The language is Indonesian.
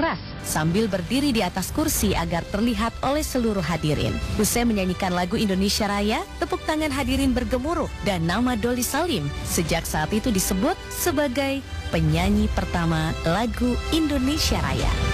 keras sambil berdiri di atas kursi agar terlihat oleh seluruh hadirin. Usai menyanyikan lagu Indonesia Raya, tepuk tangan hadirin bergemuruh dan nama Dolly Salim sejak saat itu disebut sebagai penyanyi pertama lagu Indonesia Raya.